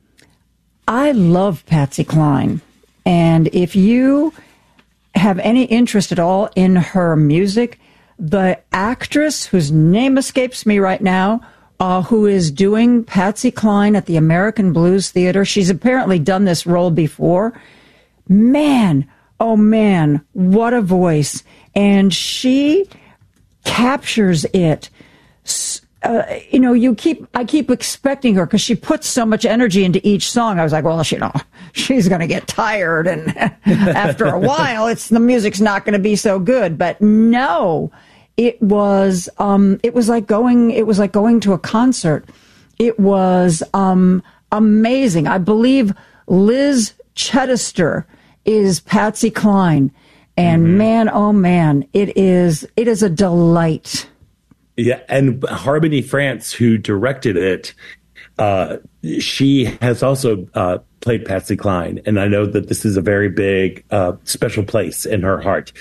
[SPEAKER 2] love Patsy Cline. And if you have any interest at all in her music, the actress whose name escapes me right now, who is doing Patsy Cline at the American Blues Theater, she's apparently done this role before. Man, oh man, what a voice. And she captures it. You know, I keep expecting her because she puts so much energy into each song. I was like, well, she's going to get tired, and after a while, the music's not going to be so good. But no, it was like going to a concert. It was amazing. I believe Liz Chedester is Patsy Cline, and man, oh man, it is a delight.
[SPEAKER 10] Yeah, and Harmony France, who directed it, she has also played Patsy Cline, and I know that this is a very big, special place in her heart.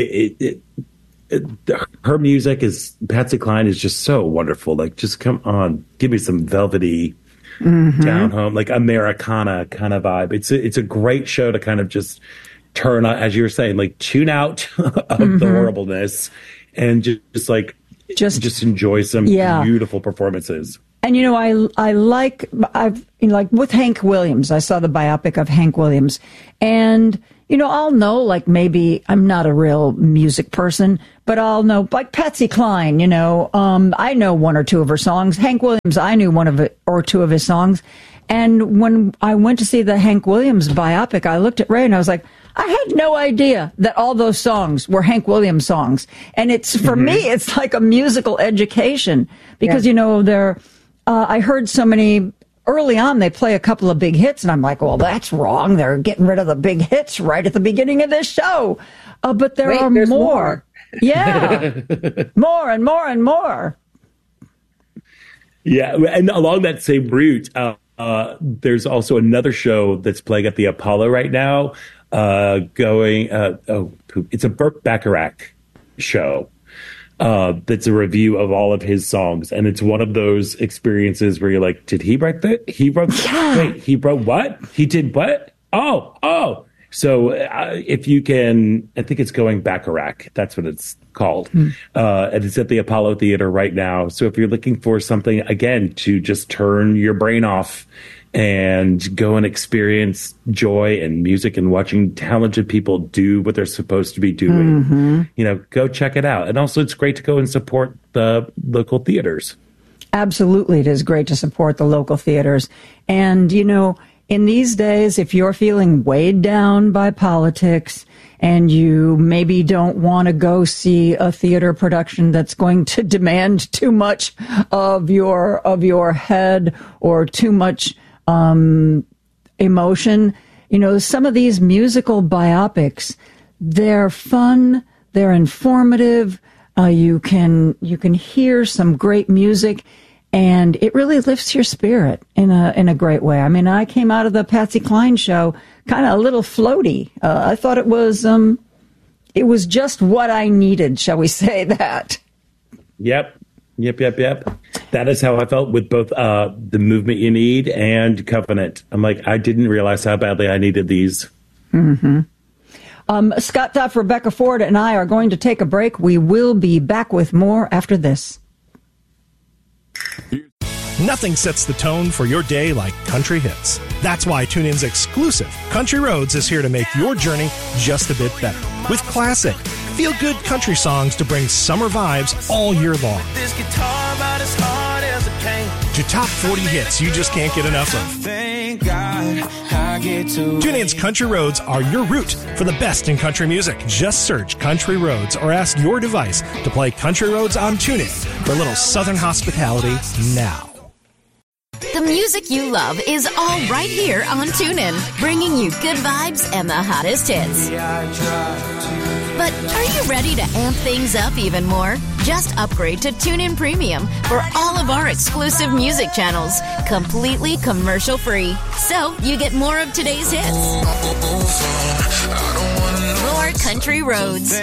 [SPEAKER 10] Her music Patsy Cline is just so wonderful. Like, just come on, give me some velvety, down home, like Americana kind of vibe. It's a great show to kind of just turn on, as you were saying, like tune out of the horribleness and just like just enjoy some beautiful performances.
[SPEAKER 2] And I've like with Hank Williams, I saw the biopic of Hank Williams, and I'll know, like, maybe I'm not a real music person, but I'll know, like Patsy Cline, I know one or two of her songs. Hank Williams, I knew one or two of his songs. And when I went to see the Hank Williams biopic, I looked at Ray and I was like, I had no idea that all those songs were Hank Williams songs. And it's, for me, it's like a musical education because, I heard so many. Early on, they play a couple of big hits, and I'm like, well, that's wrong. They're getting rid of the big hits right at the beginning of this show. But there are more. Yeah. More and more and more.
[SPEAKER 10] Yeah. And along that same route, there's also another show that's playing at the Apollo right now. It's a Burt Bacharach show. That's a review of all of his songs, and it's one of those experiences where you're like, did he write that? He wrote wait, he wrote what? He did what? Oh. So if you can, I think it's Going Bacharach. That's what it's called. And it's at the Apollo Theater right now. So if you're looking for something, again, to just turn your brain off and go and experience joy and music and watching talented people do what they're supposed to be doing, go check it out. And also, it's great to go and support the local theaters.
[SPEAKER 2] Absolutely. It is great to support the local theaters. And, in these days, if you're feeling weighed down by politics and you maybe don't want to go see a theater production that's going to demand too much of your head or too much emotion, some of these musical biopics, they're fun, they're informative, you can hear some great music, and it really lifts your spirit in a great way. I mean, I came out of the Patsy Cline show kind of a little floaty. I thought it was just what I needed, shall we say that.
[SPEAKER 10] Yep. That is how I felt with both The Movement You Need and Covenant. I'm like, I didn't realize how badly I needed these.
[SPEAKER 2] Scott Duff, Rebecca Ford, and I are going to take a break. We will be back with more after this.
[SPEAKER 6] Nothing sets the tone for your day like country hits. That's why TuneIn's exclusive Country Roads is here to make your journey just a bit better. With classic, feel-good country songs to bring summer vibes all year long. To top 40 hits you just can't get enough of. TuneIn's Country Roads are your route for the best in country music. Just search Country Roads or ask your device to play Country Roads on TuneIn for a little southern hospitality now.
[SPEAKER 3] The music you love is all right here on TuneIn, bringing you good vibes and the hottest hits. But are you ready to amp things up even more? Just upgrade to TuneIn Premium for all of our exclusive music channels, completely commercial-free. So you get more of today's hits, more country roads,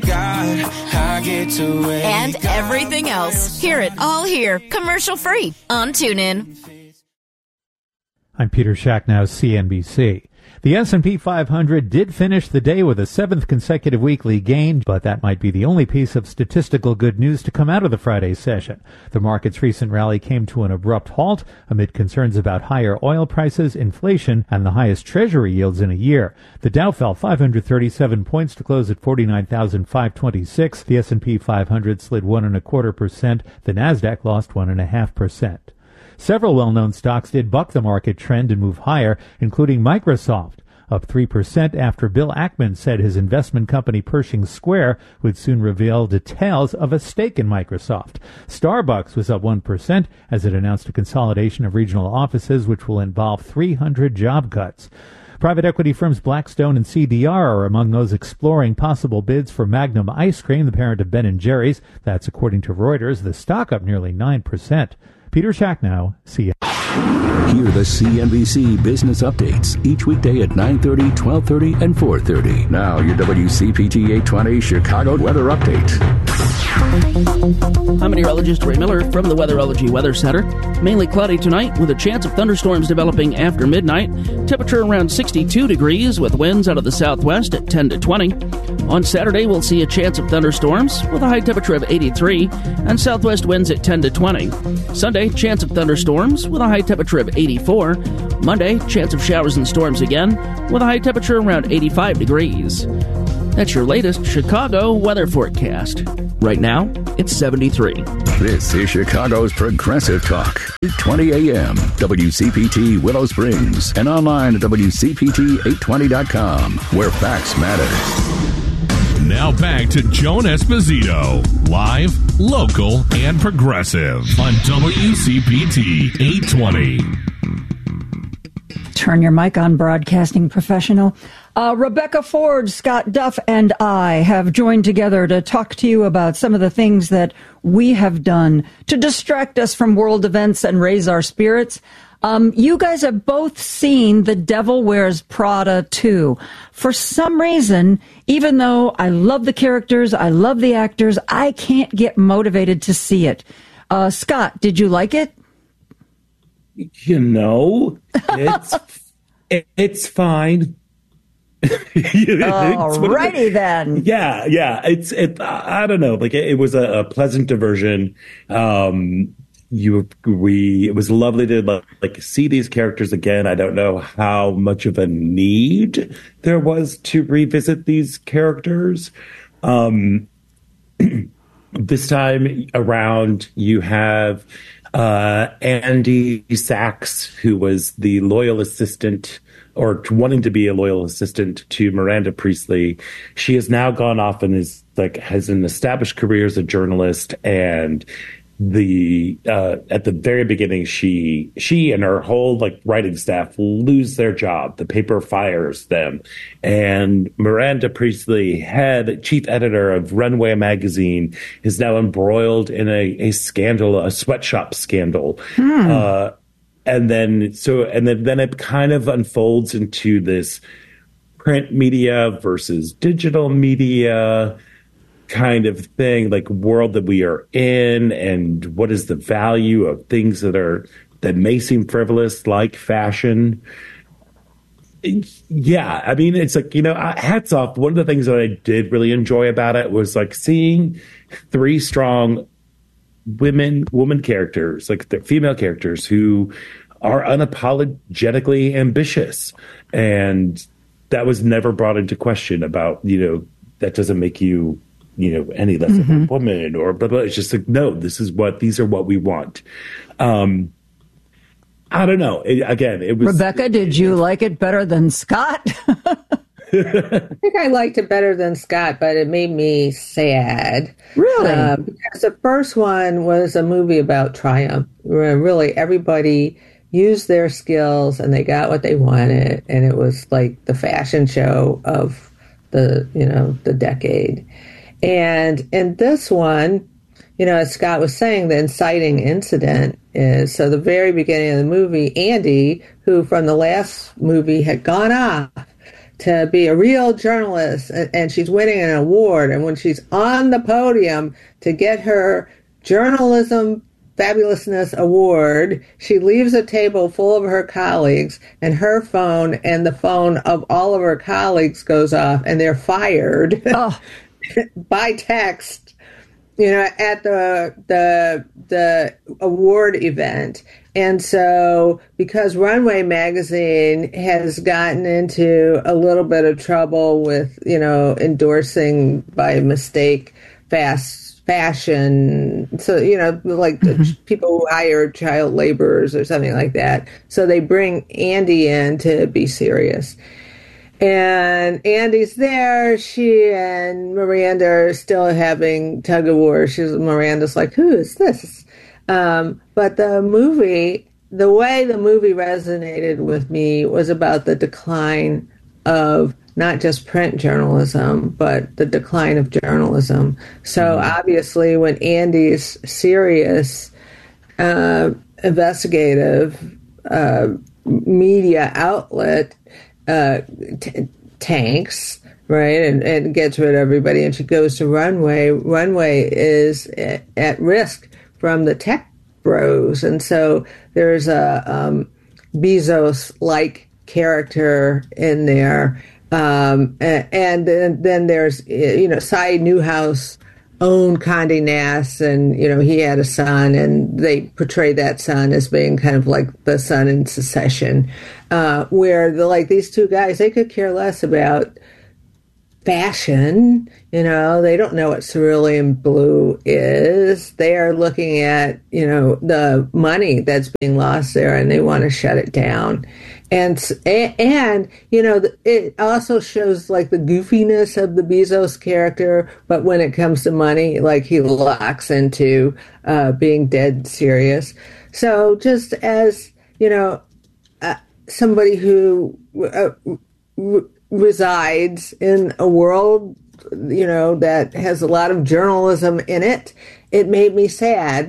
[SPEAKER 3] and everything else. Hear it all here, commercial-free on TuneIn.
[SPEAKER 1] I'm Peter Schacknow, CNBC. The S&P 500 did finish the day with a seventh consecutive weekly gain, but that might be the only piece of statistical good news to come out of the Friday session. The market's recent rally came to an abrupt halt amid concerns about higher oil prices, inflation, and the highest Treasury yields in a year. The Dow fell 537 points to close at 49,526. The S&P 500 slid 1.25%. The Nasdaq lost 1.5%. Several well-known stocks did buck the market trend and move higher, including Microsoft, up 3% after Bill Ackman said his investment company Pershing Square would soon reveal details of a stake in Microsoft. Starbucks was up 1% as it announced a consolidation of regional offices which will involve 300 job cuts. Private equity firms Blackstone and CDR are among those exploring possible bids for Magnum Ice Cream, the parent of Ben & Jerry's. That's according to Reuters. The stock up nearly 9%. Peter Schacknow, CNBC.
[SPEAKER 7] Hear the CNBC business updates each weekday at 9:30, 12:30, and 4:30. Now your WCPT 820 Chicago weather update.
[SPEAKER 20] I'm meteorologist Ray Miller from the Weatherology Weather Center. Mainly cloudy tonight with a chance of thunderstorms developing after midnight. Temperature around 62 degrees with winds out of the southwest at 10 to 20. On Saturday, we'll see a chance of thunderstorms with a high temperature of 83 and southwest winds at 10 to 20. Sunday, chance of thunderstorms with a high temperature of 84. Monday, chance of showers and storms again with a high temperature around 85 degrees. That's your latest Chicago weather forecast. Right now, it's 73.
[SPEAKER 7] This is Chicago's Progressive Talk. 820 AM, WCPT Willow Springs, and online at WCPT820.com, where facts matter.
[SPEAKER 8] Now back to Joan Esposito, live, local, and progressive on WCPT 820.
[SPEAKER 2] Turn your mic on, broadcasting professional. Rebecca Ford, Scott Duff, and I have joined together to talk to you about some of the things that we have done to distract us from world events and raise our spirits. You guys have both seen The Devil Wears Prada 2. For some reason, even though I love the characters, I love the actors, I can't get motivated to see it. Scott, did you like it?
[SPEAKER 10] You know, it's fine.
[SPEAKER 2] Alrighty then.
[SPEAKER 10] Yeah. I don't know. Like it was a pleasant diversion. It was lovely to like see these characters again. I don't know how much of a need there was to revisit these characters. This time around, you have Andy Sachs, who was the loyal assistant, or wanting to be a loyal assistant to Miranda Priestley. She has now gone off and has an established career as a journalist. And at the very beginning, she and her whole writing staff lose their job. The paper fires them, and Miranda Priestley, chief editor of Runway magazine, is now embroiled in a scandal, a sweatshop scandal. And then it kind of unfolds into this print media versus digital media kind of thing, like world that we are in, and what is the value of things that may seem frivolous, like fashion. Yeah, I mean, it's hats off. One of the things that I did really enjoy about it was seeing three strong woman characters, the female characters who are unapologetically ambitious, and that was never brought into question about, that doesn't make you any less of a woman or blah, blah. It's just no, these are what we want. I don't know. It was.
[SPEAKER 2] Rebecca, did you like it better than Scott?
[SPEAKER 17] I think I liked it better than Scott, but it made me sad.
[SPEAKER 2] Really?
[SPEAKER 17] Because the first one was a movie about triumph, where really everybody used their skills and they got what they wanted, and it was like the fashion show of the decade. And in this one, as Scott was saying, the inciting incident is, so the very beginning of the movie, Andy, who from the last movie had gone off to be a real journalist, and she's winning an award, and when she's on the podium to get her journalism fabulousness award, she leaves a table full of her colleagues, and her phone and the phone of all of her colleagues goes off, and they're fired.
[SPEAKER 2] Oh.
[SPEAKER 17] By text, at the award event. And so, because Runway magazine has gotten into a little bit of trouble with, endorsing by mistake fast fashion, so people who hire child laborers or something like that, so they bring Andy in to be serious. And Andy's there. She and Miranda are still having tug of war. Miranda's like, who is this? But the way the movie resonated with me was about the decline of not just print journalism, but the decline of journalism. So obviously when Andy's serious, investigative media outlet tanks, right, and gets rid of everybody, and she goes to Runway. Runway is at risk from the tech bros, and so there's a Bezos-like character in there, and then there's Syed Newhouse owned Condé Nast, and he had a son, and they portray that son as being kind of like the son in Succession, where these two guys, they could care less about fashion. They don't know what cerulean blue is. They are looking at the money that's being lost there, and they want to shut it down. And it also shows like the goofiness of the Bezos character, but when it comes to money, like he locks into being dead serious. So just as somebody who resides in a world that has a lot of journalism in it, it made me sad